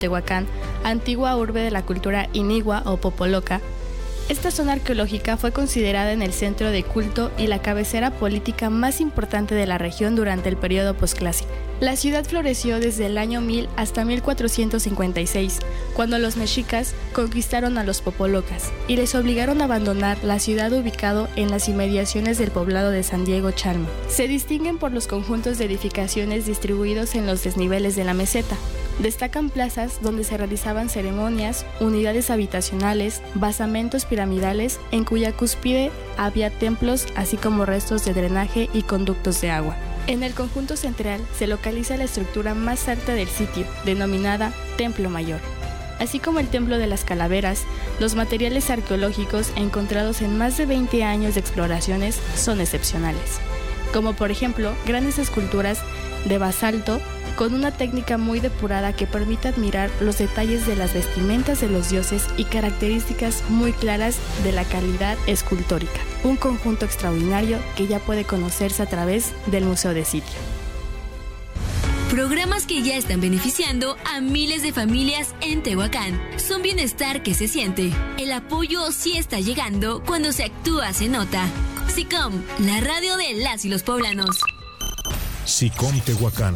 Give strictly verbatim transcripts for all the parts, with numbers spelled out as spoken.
Tehuacán, antigua urbe de la cultura inigua o popoloca. Esta zona arqueológica fue considerada en el centro de culto y la cabecera política más importante de la región durante el periodo posclásico. La ciudad floreció desde el año mil hasta mil cuatrocientos cincuenta y seis, cuando los mexicas conquistaron a los popolocas y les obligaron a abandonar la ciudad ubicado en las inmediaciones del poblado de San Diego Chalma. Se distinguen por los conjuntos de edificaciones distribuidos en los desniveles de la meseta. Destacan plazas donde se realizaban ceremonias, unidades habitacionales, basamentos piramidales en cuya cúspide había templos, así como restos de drenaje y conductos de agua. En el conjunto central se localiza la estructura más alta del sitio, denominada Templo Mayor. Así como el Templo de las Calaveras, los materiales arqueológicos encontrados en más de veinte años de exploraciones son excepcionales, como por ejemplo grandes esculturas de basalto con una técnica muy depurada que permite admirar los detalles de las vestimentas de los dioses y características muy claras de la calidad escultórica. Un conjunto extraordinario que ya puede conocerse a través del Museo de Sitio. Programas que ya están beneficiando a miles de familias en Tehuacán. Son bienestar que se siente. El apoyo sí está llegando cuando se actúa, se nota. SICOM, la radio de las y los poblanos. SICOM Tehuacán.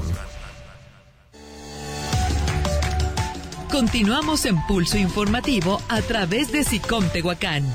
Continuamos en Pulso Informativo a través de SICOM Tehuacán.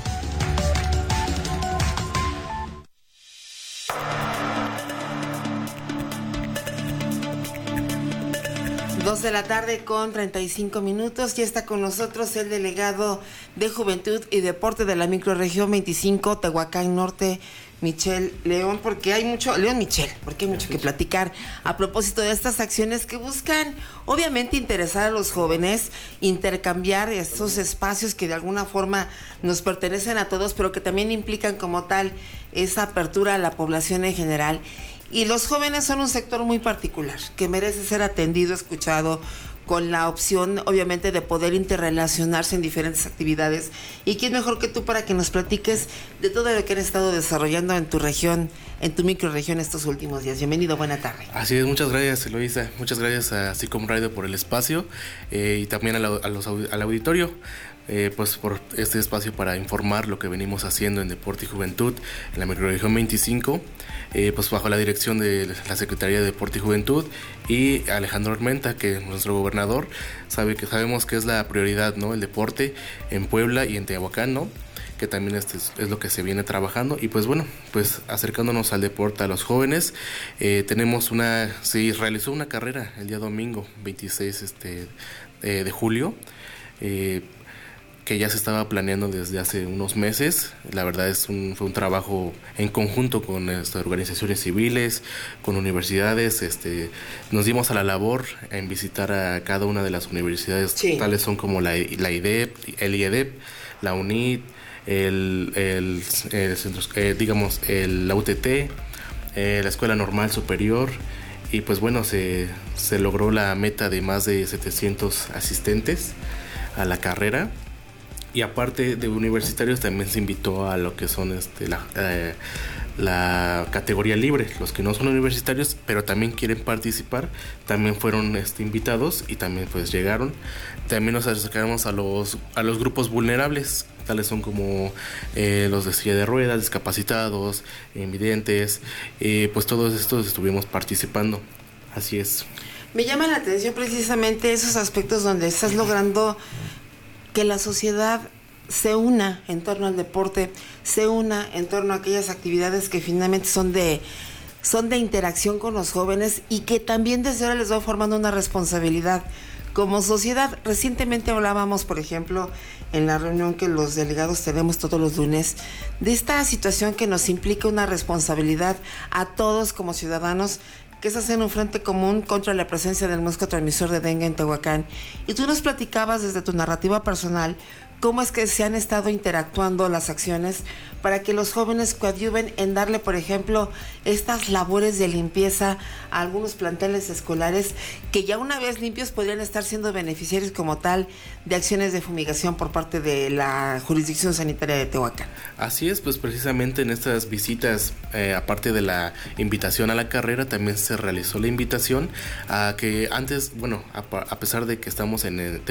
Dos de la tarde con treinta y cinco minutos. Ya está con nosotros el delegado de Juventud y Deporte de la Microrregión veinticinco, Tehuacán Norte, Michel León, porque hay mucho, León Michel, porque hay mucho que platicar a propósito de estas acciones que buscan, obviamente, interesar a los jóvenes, intercambiar estos espacios que de alguna forma nos pertenecen a todos, pero que también implican como tal esa apertura a la población en general. Y los jóvenes son un sector muy particular, que merece ser atendido, escuchado, con la opción, obviamente, de poder interrelacionarse en diferentes actividades. ¿Y quién mejor que tú para que nos platiques de todo lo que han estado desarrollando en tu región, en tu microrregión estos últimos días? Bienvenido, buena tarde. Así es, muchas gracias, Eloisa. Muchas gracias a SICOM Radio por el espacio eh, y también a la, a los, al auditorio. Eh, pues por este espacio para informar lo que venimos haciendo en Deporte y Juventud en la Microrregión veinticinco, eh, pues bajo la dirección de la Secretaría de Deporte y Juventud y Alejandro Armenta, que nuestro gobernador sabe que sabemos que es la prioridad, ¿no? El deporte en Puebla y en Tehuacán, ¿no? Que también este es, es lo que se viene trabajando. Y pues bueno, pues acercándonos al deporte, a los jóvenes, eh, tenemos una, se realizó una carrera el día domingo veintiséis este, eh, de julio, eh, que ya se estaba planeando desde hace unos meses. La verdad es un, fue un trabajo en conjunto con este, organizaciones civiles, con universidades. Este, nos dimos a la labor en visitar a cada una de las universidades, sí. Tales son como la, la I D E P, el I E D E P, la UNIT, el, el, el centro, eh, digamos, el, la U T T, eh, la Escuela Normal Superior. Y pues bueno, se, se logró la meta de más de setecientos asistentes a la carrera. Y aparte de universitarios también se invitó a lo que son este la, eh, la categoría libre. Los que no son universitarios pero también quieren participar también fueron este, invitados y también pues llegaron. También nos acercamos a los a los grupos vulnerables, tales son como eh, los de silla de ruedas, discapacitados, invidentes, eh, pues todos estos estuvimos participando. Así es. Me llama la atención precisamente esos aspectos donde estás logrando que la sociedad se una en torno al deporte, se una en torno a aquellas actividades que finalmente son de, son de interacción con los jóvenes y que también desde ahora les va formando una responsabilidad como sociedad. Recientemente hablábamos, por ejemplo, en la reunión que los delegados tenemos todos los lunes, de esta situación que nos implica una responsabilidad a todos como ciudadanos, que es hacer un frente común contra la presencia del mosquito transmisor de dengue en Tehuacán. Y tú nos platicabas desde tu narrativa personal cómo es que se han estado interactuando las acciones para que los jóvenes coadyuven en darle, por ejemplo, estas labores de limpieza a algunos planteles escolares que ya una vez limpios podrían estar siendo beneficiarios como tal de acciones de fumigación por parte de la jurisdicción sanitaria de Tehuacán. Así es, pues precisamente en estas visitas, eh, aparte de la invitación a la carrera, también se realizó la invitación a que antes, bueno, a, a pesar de que estamos en el